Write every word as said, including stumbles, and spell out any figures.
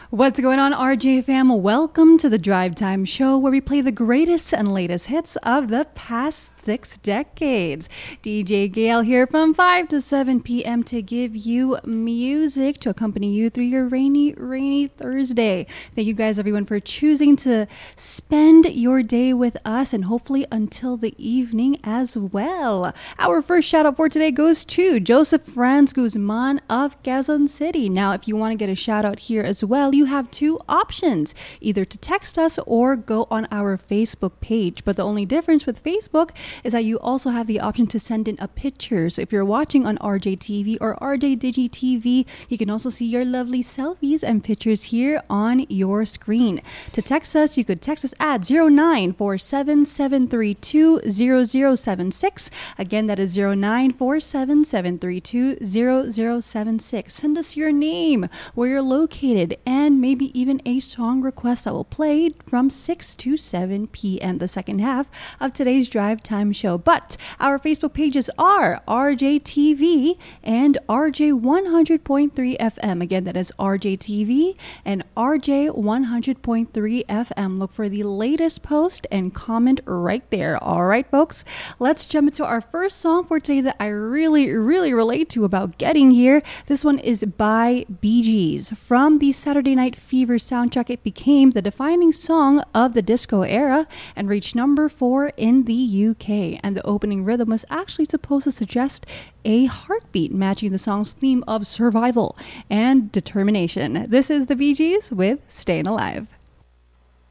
What's going on, R J fam? Welcome to the Drive Time Show, where we play the greatest and latest hits of the past six decades. D J Gail here from five to seven p.m. to give you music to accompany you through your rainy, rainy Thursday. Thank you guys, everyone, for choosing to spend your day with us, and hopefully until the evening as well. Our first shout out for today goes to Joseph Franz Guzman of Quezon City. Now, if you want to get a shout out here as well, you have two options, either to text us or go on our Facebook page. But the only difference with Facebook is that you also have the option to send in a picture. So if you're watching on R J T V or R J Digi T V, you can also see your lovely selfies and pictures here on your screen. To text us, you could text us at zero nine four seven, seven three two, zero zero seven six. Again, that is zero nine four seven, seven three two, zero zero seven six. Send us your name, where you're located, and maybe even a song request that will play from six to seven p.m. the second half of today's Drive Time Show. But our Facebook pages are R J T V and R J one hundred point three F M. Again, that is R J T V and R J one hundred point three F M. Look for the latest post and comment right there. All right, folks, let's jump into our first song for today that I really, really relate to about getting here. This one is by Bee Gees. From the Saturday Night Fever soundtrack, it became the defining song of the disco era and reached number four in the U K. And the opening rhythm was actually supposed to suggest a heartbeat, matching the song's theme of survival and determination. This is the Bee Gees with Staying Alive.